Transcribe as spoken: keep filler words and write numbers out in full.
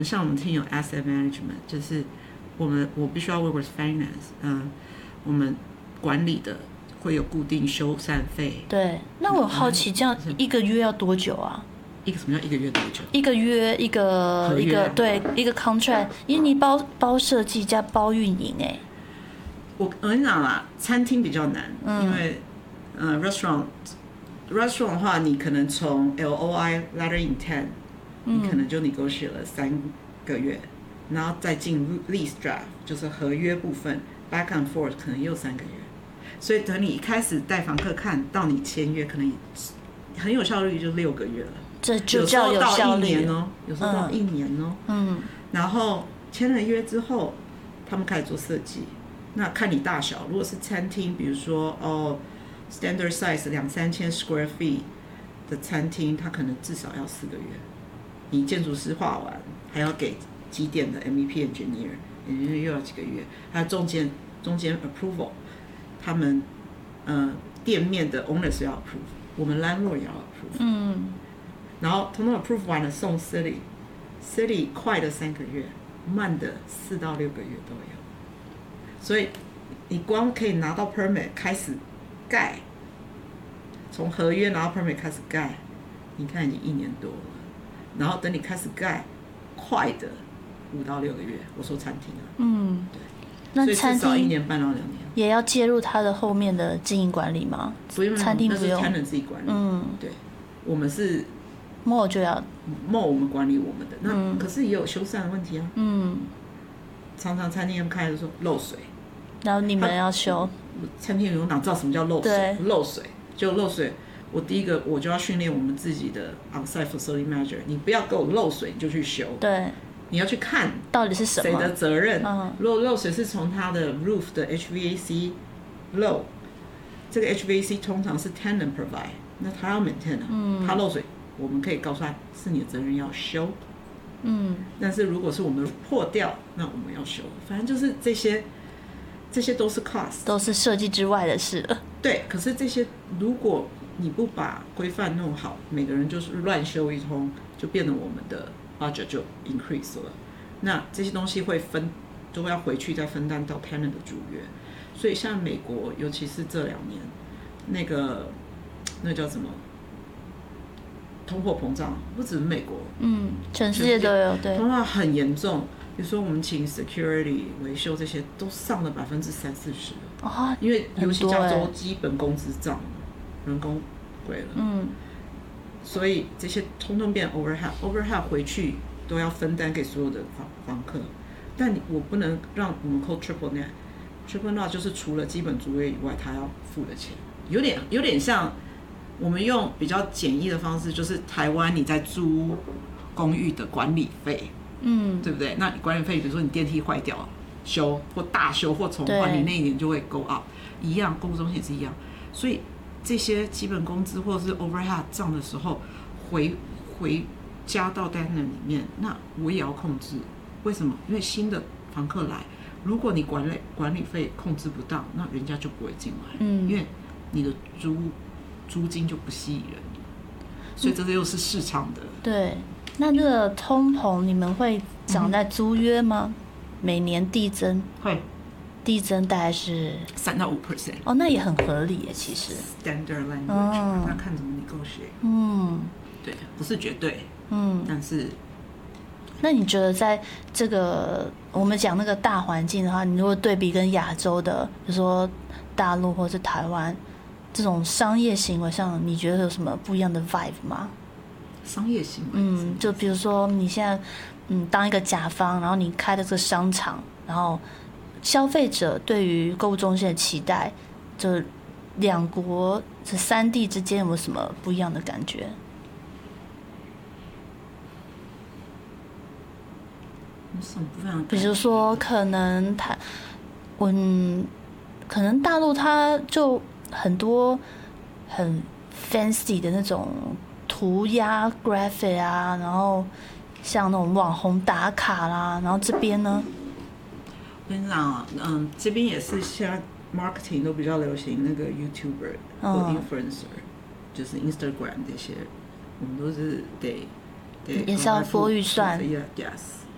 像我们 team 有 asset management， 就是我们我必须要 work with finance， 嗯、呃，我们管理的会有固定修缮费。 对，那我好奇，这样一个月要多久啊？ 一个什么叫一个月多久？ 一个月一个一个对一个 contract， 因为你包包设计加包运营哎。 我我跟你讲啦，餐厅比较难，嗯、因为呃 restaurant restaurant 的话，你可能从 L O I letter intent，、嗯、你可能就 negotiate 了三个月，然后再进 lease draft， 就是合约部分 back and forth 可能又三个月，所以等你一开始带房客看到你签约，可能很有效率就六个月了。 这就叫有效率。 有时候到一年哦，有时候到一年哦。嗯。然后签了约之后，他们开始做设计。那看你大小，如果是餐厅，比如说哦 ，standard size 两三千 square feet 的餐厅，它可能至少要四个月。你建筑师画完，还要给几点的 M V P engineer，engineer 又要几个月，还有中间中间 approval， 他们呃店面的 owners 要 approve， 我们 landlord 也要 approve。嗯。然后统统 approve 完了送 city，city 快的三个月，慢的四到六个月都有。所以你光可以拿到 permit 开始盖，从合约拿到 permit 开始盖，你看已经一年多了。然后等你开始盖，快的五到六个月。我说餐厅啊，嗯，对。那餐厅所以至少一年半到两年。 也要介入它的后面的经营管理吗？ 不用， 餐厅不用， 那是 tenant 自己管理。嗯，对，我们是。 mall 就要 mall 我们管理我们的，那、嗯、可是也有修缮的问题啊。嗯，常常餐厅他们开始说漏水， 然后你们要修。 餐厅有哪知道什么叫漏水？漏水就漏水。我第一个我就要训练我们自己的 onsite facility manager， 你不要给我漏水你就去修。 对， 你要去看到底是什么谁的责任。嗯，如果漏水是从它的 roof 的 H V A C 漏，这个 H V A C 通常是 tenant provide， 那他要 maintain 啊。嗯，他漏水。我们可以告诉他是你的责任要修，嗯，但是如果是我们破掉，那我们要修，反正就是这些，这些都是 cost， 都是设计之外的事了。 对，可是这些如果你不把规范弄好，每个人就是乱修一通，就变得我们的 budget 就 increase 了。那这些东西会分，都要回去再分担到 tenant 的租约。所以像美国，尤其是这两年，那个那叫什么？通货膨胀不止美国， 嗯，全世界都有，对， 通胀很严重。比如说我们请 security 维修这些都上了百分之三四十，哦，因为尤其加州基本工资涨了，人工贵了，嗯，所以这些通通变 overhead，overhead 回去都要分担给所有的房房客。但我不能让我们扣 triple net，triple net 就是除了基本租约以外，他要付的钱，有点有点像。我们用比较简易的方式，就是台湾你在租公寓的管理费，嗯，对不对？那你管理费，比如说你电梯坏掉修或大修或重换，你那一年就会 go up， 一样，购物中心也是一样。所以这些基本工资或者是 overhead 账的时候，回回加到单人里面，那我也要控制。为什么？因为新的房客来，如果你管理管理费控制不到，那人家就不会进来，嗯，因为你的租租金就不吸引人，所以这又是市场的。 对，那这个通膨你们会涨在租约吗？嗯、每年递增会， 递增大概是三到五 percent。 哦，那也很合理耶，其实。 Standard language，那、嗯、看怎么 negotiate。嗯，对，不是绝对。嗯，但是， 那你觉得在这个我们讲那个大环境的话，你如果对比跟亚洲的，比如说大陆或是台湾。这种商业行为上，你觉得有什么不一样的 vibe 吗？ 商业行为， 嗯，就比如说你现在，嗯，当一个甲方，然后你开的这个商场，然后消费者对于购物中心的期待，就两国这三地之间有没有什么不一样的感觉？ 什么不一样的感觉？ 比如说，可能他，嗯，可能大陆它就。很多很 fancy 的那种涂鸦 graphic 啊，然后像那种网红打卡啦，然后这边呢， 我跟你讲啊，嗯，这边也是现在 marketing 都比较流行那个 YouTuber 或 influencer，、嗯、就是 Instagram 这些，我们都是得得也是要拨预算 ，yes，